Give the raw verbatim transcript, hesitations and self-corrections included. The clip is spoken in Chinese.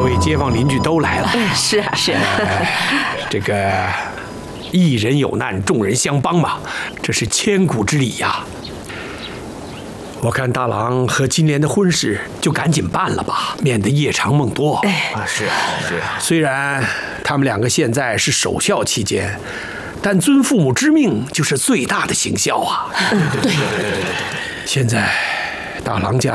位街坊邻居都来了。 嗯，是啊，是啊。 这个一人有难，众人相帮嘛，这是千古之礼呀。我看大郎和金莲的婚事就赶紧办了吧，免得夜长梦多。 哎， 啊，是是。 虽然他们两个现在是守孝期间，但遵父母之命就是最大的行孝啊。 嗯，对。 现在大郎家